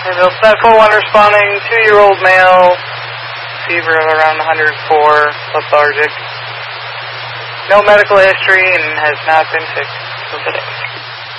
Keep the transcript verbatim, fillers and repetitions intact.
Bill Smith four one responding, two-year-old male, fever of around one hundred four, lethargic. No medical history and has not been sick until today.